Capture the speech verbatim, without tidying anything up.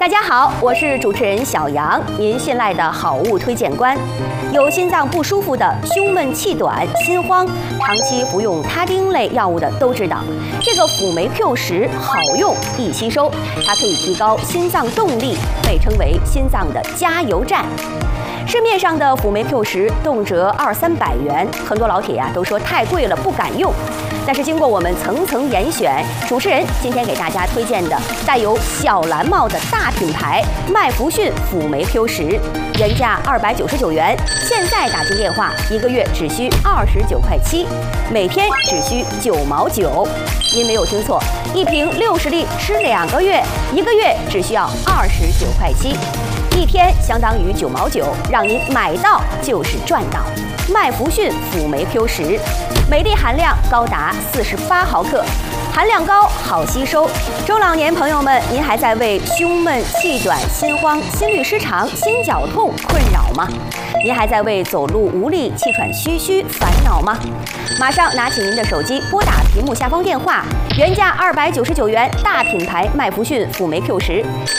大家好，我是主持人小杨，您信赖的好物推荐官。有心脏不舒服的、胸闷气短、心慌，长期服用他汀类药物的都知道，这个辅酶 Q 十好用易吸收，它可以提高心脏动力，被称为心脏的加油站。市面上的辅酶 Q 十动辄二三百元，很多老铁呀、啊、都说太贵了不敢用。但是经过我们层层严选，主持人今天给大家推荐的带有小蓝帽的大品牌麦福逊辅酶 Q 十，原价二百九十九元，现在打进电话一个月只需二十九块七，每天只需九毛九。您没有听错，一瓶六十粒吃两个月，一个月只需要二十九块七。一天相当于九毛九，让您买到就是赚到。麦福逊辅酶 Q 十，每粒含量高达四十八毫克，含量高，好吸收。中老年朋友们，您还在为胸闷、气短、心慌、心律失常、心绞痛困扰吗？您还在为走路无力、气喘吁吁烦恼吗？马上拿起您的手机，拨打屏幕下方电话，原价二百九十九元，大品牌麦福逊辅酶 Q 十，